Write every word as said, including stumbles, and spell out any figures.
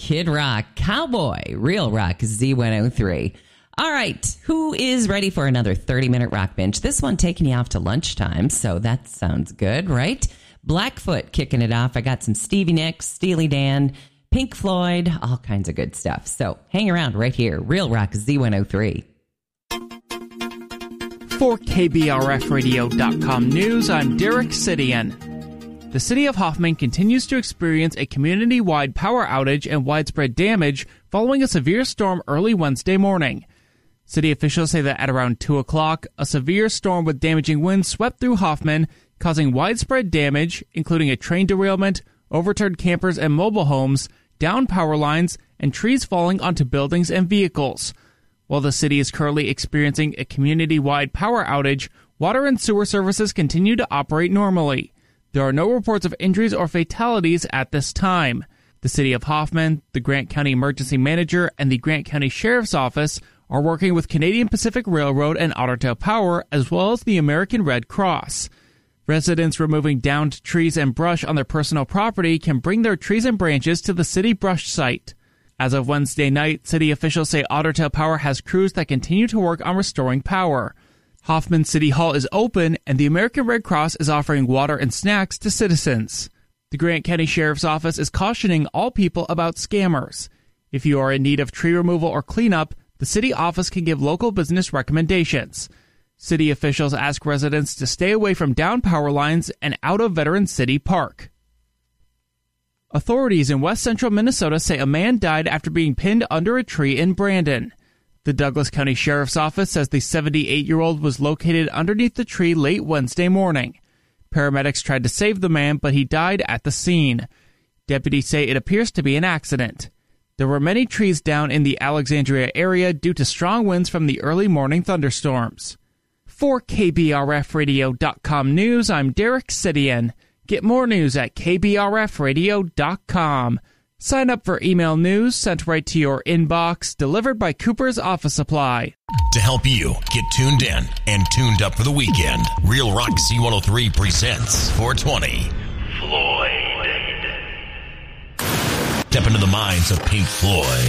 Kid Rock, Cowboy, Real Rock, Z one oh three. All right, who is ready for another thirty-minute rock binge? This one taking you off to lunchtime, so that sounds good, right? Blackfoot kicking it off. I got some Stevie Nicks, Steely Dan, Pink Floyd, all kinds of good stuff. So hang around right here. Real Rock, Z one oh three. For K B R F radio dot com news, I'm Derek Sidian. The city of Hoffman continues to experience a community-wide power outage and widespread damage following a severe storm early Wednesday morning. City officials say that at around two o'clock, a severe storm with damaging winds swept through Hoffman, causing widespread damage, including a train derailment, overturned campers and mobile homes, downed power lines, and trees falling onto buildings and vehicles. While the city is currently experiencing a community-wide power outage, water and sewer services continue to operate normally. There are no reports of injuries or fatalities at this time. The City of Hoffman, the Grant County Emergency Manager, and the Grant County Sheriff's Office are working with Canadian Pacific Railroad and Otter Tail Power, as well as the American Red Cross. Residents removing downed trees and brush on their personal property can bring their trees and branches to the city brush site. As of Wednesday night, city officials say Otter Tail Power has crews that continue to work on restoring power. Hoffman City Hall is open, and the American Red Cross is offering water and snacks to citizens. The Grant County Sheriff's Office is cautioning all people about scammers. If you are in need of tree removal or cleanup, the city office can give local business recommendations. City officials ask residents to stay away from downed power lines and out of Veteran City Park. Authorities in west central Minnesota say a man died after being pinned under a tree in Brandon. The Douglas County Sheriff's Office says the seventy-eight-year-old was located underneath the tree late Wednesday morning. Paramedics tried to save the man, but he died at the scene. Deputies say it appears to be an accident. There were many trees down in the Alexandria area due to strong winds from the early morning thunderstorms. For K B R F radio dot com news, I'm Derek Sidian. Get more news at K B R F radio dot com. Sign up for email news sent right to your inbox, delivered by Cooper's Office Supply. To help you get tuned in and tuned up for the weekend, Real Rock Z one oh three presents four twenty. Floyd. Step into the minds of Pink Floyd.